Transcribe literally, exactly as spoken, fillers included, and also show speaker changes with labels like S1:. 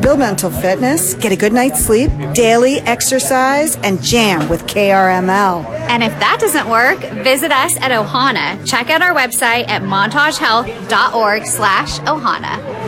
S1: build mental fitness, get a good night's sleep, daily exercise, and jam with K R M L.
S2: And if that doesn't work, visit us at Ohana. Check out our website at montagehealth dot org slash Ohana.